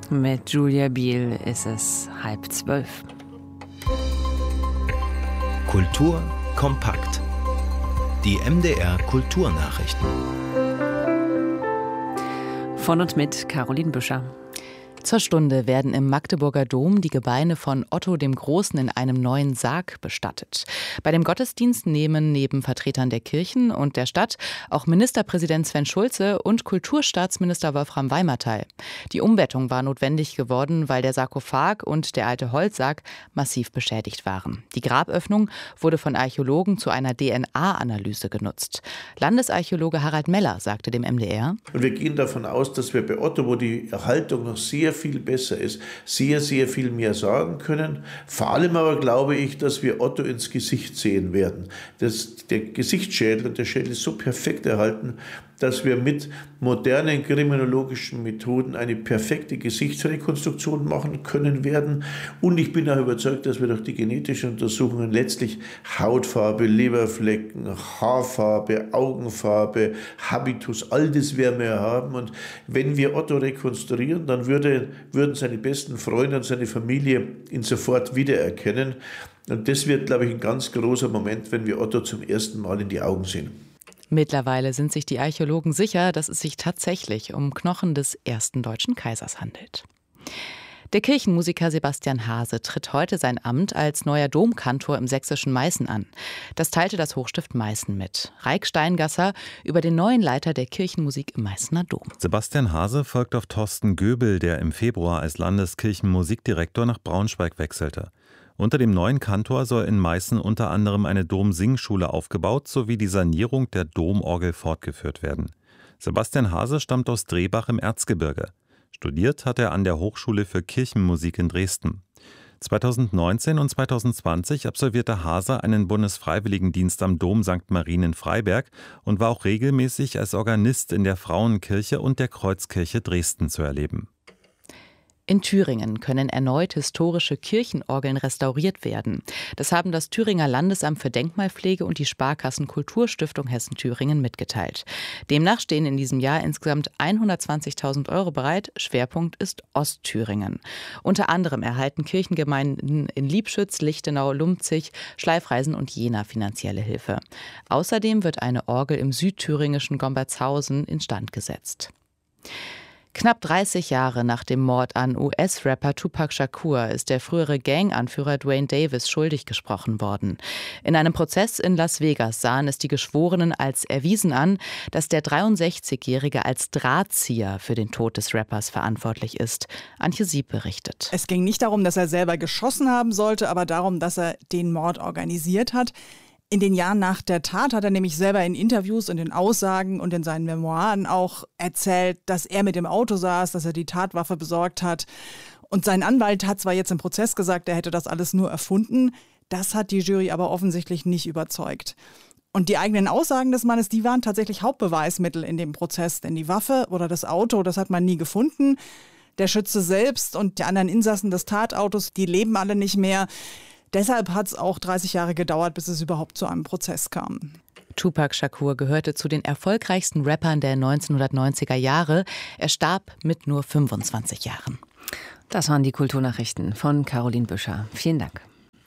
Mit Julia Biel ist es 11:30. Kultur kompakt. Die MDR Kulturnachrichten. Von und mit Caroline Büscher. Zur Stunde werden im Magdeburger Dom die Gebeine von Otto dem Großen in einem neuen Sarg bestattet. Bei dem Gottesdienst nehmen neben Vertretern der Kirchen und der Stadt auch Ministerpräsident Sven Schulze und Kulturstaatsminister Wolfram Weimar teil. Die Umbettung war notwendig geworden, weil der Sarkophag und der alte Holzsarg massiv beschädigt waren. Die Graböffnung wurde von Archäologen zu einer DNA-Analyse genutzt. Landesarchäologe Harald Meller sagte dem MDR: Und wir gehen davon aus, dass wir bei Otto, wo die Erhaltung noch sehr viel besser ist, sehr viel mehr sagen können. Vor allem aber glaube ich, dass wir Otto ins Gesicht sehen werden. Der Gesichtsschädel und der Schädel ist so perfekt erhalten, dass wir mit modernen kriminologischen Methoden eine perfekte Gesichtsrekonstruktion machen können werden. Und ich bin auch überzeugt, dass wir durch die genetischen Untersuchungen letztlich Hautfarbe, Leberflecken, Haarfarbe, Augenfarbe, Habitus, all das werden wir haben. Und wenn wir Otto rekonstruieren, dann würden seine besten Freunde und seine Familie ihn sofort wiedererkennen. Und das wird, glaube ich, ein ganz großer Moment, wenn wir Otto zum ersten Mal in die Augen sehen. Mittlerweile sind sich die Archäologen sicher, dass es sich tatsächlich um Knochen des ersten deutschen Kaisers handelt. Der Kirchenmusiker Sebastian Haase tritt heute sein Amt als neuer Domkantor im sächsischen Meißen an. Das teilte das Hochstift Meißen mit. Raik Steingasser über den neuen Leiter der Kirchenmusik im Meißener Dom. Sebastian Haase folgt auf Thorsten Göbel, der im Februar als Landeskirchenmusikdirektor nach Braunschweig wechselte. Unter dem neuen Kantor soll in Meißen unter anderem eine Domsingschule aufgebaut sowie die Sanierung der Domorgel fortgeführt werden. Sebastian Haase stammt aus Drehbach im Erzgebirge. Studiert hat er an der Hochschule für Kirchenmusik in Dresden. 2019 und 2020 absolvierte Haase einen Bundesfreiwilligendienst am Dom St. Marien in Freiberg und war auch regelmäßig als Organist in der Frauenkirche und der Kreuzkirche Dresden zu erleben. In Thüringen können erneut historische Kirchenorgeln restauriert werden. Das haben das Thüringer Landesamt für Denkmalpflege und die Sparkassen Kulturstiftung Hessen-Thüringen mitgeteilt. Demnach stehen in diesem Jahr insgesamt 120.000 € bereit. Schwerpunkt ist Ostthüringen. Unter anderem erhalten Kirchengemeinden in Liebschütz, Lichtenau, Lumpzig, Schleifreisen und Jena finanzielle Hilfe. Außerdem wird eine Orgel im südthüringischen Gombertshausen instand gesetzt. Knapp 30 Jahre nach dem Mord an US-Rapper Tupac Shakur ist der frühere Gang-Anführer Duane Davis schuldig gesprochen worden. In einem Prozess in Las Vegas sahen es die Geschworenen als erwiesen an, dass der 63-Jährige als Drahtzieher für den Tod des Rappers verantwortlich ist. Antje Sieb berichtet. Es ging nicht darum, dass er selber geschossen haben sollte, aber darum, dass er den Mord organisiert hat. In den Jahren nach der Tat hat er nämlich selber in Interviews und in Aussagen und in seinen Memoiren auch erzählt, dass er mit dem Auto saß, dass er die Tatwaffe besorgt hat. Und sein Anwalt hat zwar jetzt im Prozess gesagt, er hätte das alles nur erfunden. Das hat die Jury aber offensichtlich nicht überzeugt. Und die eigenen Aussagen des Mannes, die waren tatsächlich Hauptbeweismittel in dem Prozess. Denn die Waffe oder das Auto, das hat man nie gefunden. Der Schütze selbst und die anderen Insassen des Tatautos, die leben alle nicht mehr. Deshalb hat es auch 30 Jahre gedauert, bis es überhaupt zu einem Prozess kam. Tupac Shakur gehörte zu den erfolgreichsten Rappern der 1990er Jahre. Er starb mit nur 25 Jahren. Das waren die Kulturnachrichten von Caroline Büscher. Vielen Dank.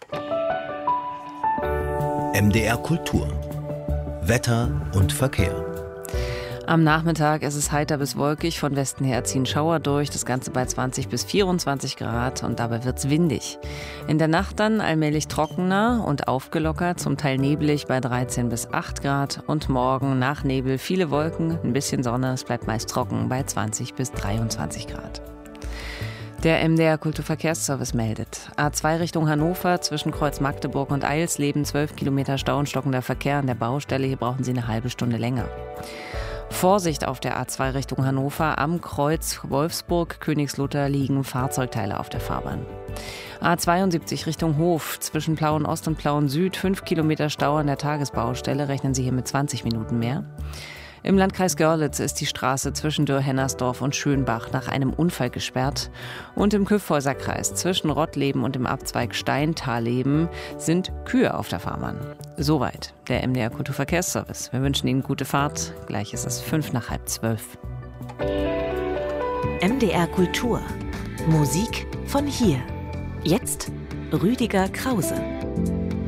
MDR Kultur. Wetter und Verkehr. Am Nachmittag ist es heiter bis wolkig, von Westen her ziehen Schauer durch, das Ganze bei 20 bis 24 Grad und dabei wird's windig. In der Nacht dann allmählich trockener und aufgelockert, zum Teil neblig bei 13 bis 8 Grad und morgen nach Nebel viele Wolken, ein bisschen Sonne, es bleibt meist trocken bei 20 bis 23 Grad. Der MDR Kulturverkehrsservice meldet. A2 Richtung Hannover zwischen Kreuz Magdeburg und Eilsleben 12 Kilometer Stau und stockender Verkehr an der Baustelle, hier brauchen Sie eine halbe Stunde länger. Vorsicht auf der A2 Richtung Hannover, am Kreuz Wolfsburg-Königslutter liegen Fahrzeugteile auf der Fahrbahn. A72 Richtung Hof, zwischen Plauen Ost und Plauen Süd, 5 Kilometer Stau an der Tagesbaustelle, rechnen Sie hier mit 20 Minuten mehr. Im Landkreis Görlitz ist die Straße zwischen Dürr-Hennersdorf und Schönbach nach einem Unfall gesperrt. Und im Kyffhäuser-Kreis zwischen Rottleben und dem Abzweig Steintalleben sind Kühe auf der Fahrbahn. Soweit der MDR Kulturverkehrsservice. Wir wünschen Ihnen gute Fahrt. Gleich ist es 11:55. MDR Kultur. Musik von hier. Jetzt Rüdiger Krause.